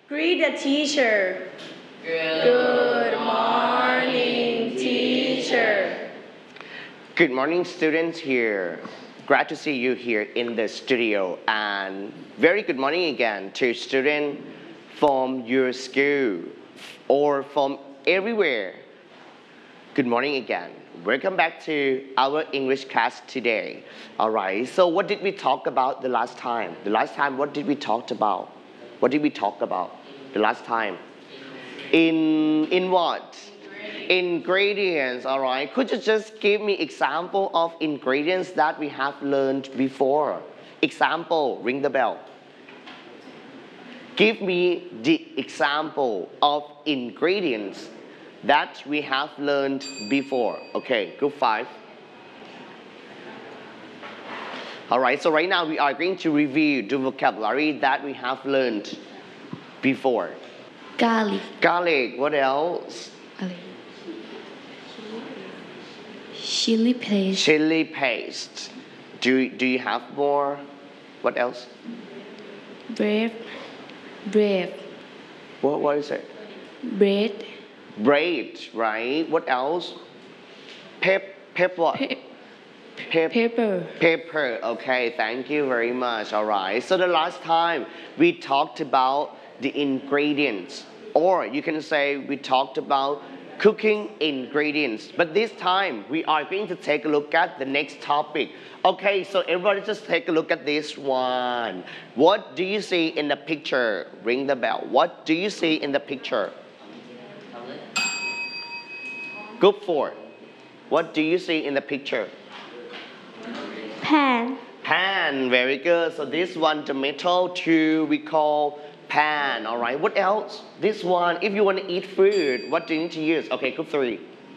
Greet the teacher. Good morning, teacher. Good morning, students here. Glad to see you here in the studio, and very good morning again to students from your school or from everywhere. Good morning again. Welcome back to our English class today. All right, so what did we talk about the last time? The last time, what did we talk about? What did we talk about the last time? In what? Ingredients, all right. Could you just give me example of ingredients that we have learned before? Example, ring the bell. Give me the example of ingredients that we have learned before. Okay, group 5. All right, so right now we are going to review the vocabulary that we have learned before. Garlic. Garlic, what else? Chili paste. Chili paste. Do you have more? What else? Bread. What is it? Bread. Bread, right? What else? Pepper. Pepper. Okay, thank you very much. All right. So the last time we talked about the ingredients, or you can say we talked about cooking ingredients. But this time we are going to take a look at the next topic. Okay, so everybody just take a look at this one. What do you see in the picture? Ring the bell. What do you see in the picture? Group 4. What do you see in the picture? Pan. Pan, very good. So this one, the metal tool we call pan, all right. What else? This one, if you want to eat food, what do you need to use? Okay, group 3.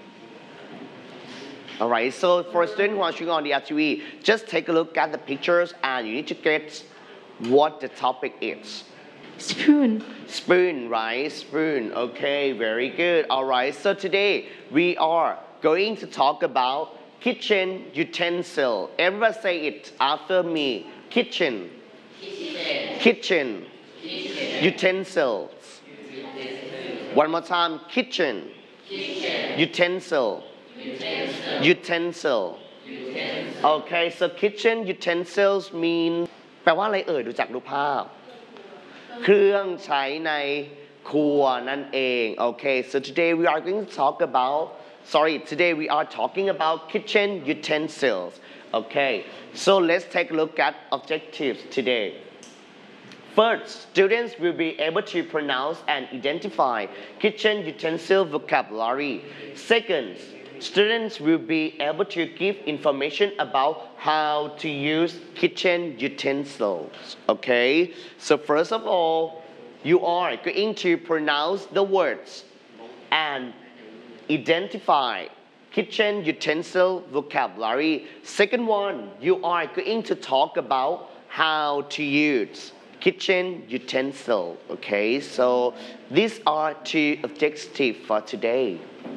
All right, so for students who are watching on the RTV, just take a look at the pictures and you need to get what the topic is. Spoon. Spoon, right? Spoon. Okay, very good. All right, so today we are going to talk about kitchen utensil. Everybody say it after me. Kitchen. Kitchen. Utensils. One more time. Kitchen. Utensil. Utensil. Okay, so kitchen utensils mean แปลว่าอะไรเอ่ยดูจากรูปภาพ เครื่องใช้ในครัวนั่นเอง Okay, so today we are going to talk about today we are talking about kitchen utensils. Okay, so let's take a look at objectives today. First, students will be able to pronounce and identify kitchen utensil vocabulary. Second, students will be able to give information about how to use kitchen utensils. Okay, so first of all, you are going to pronounce the words and identify kitchen utensil vocabulary. Second one, you are going to talk about how to use kitchen utensil. Okay, so these are 2 objectives for today.